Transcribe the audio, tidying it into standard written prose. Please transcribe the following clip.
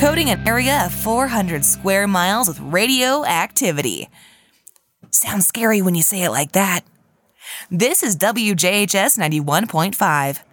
coating an area of 400 square miles with radioactivity. Sounds scary when you say it like that. This is WJHS 91.5.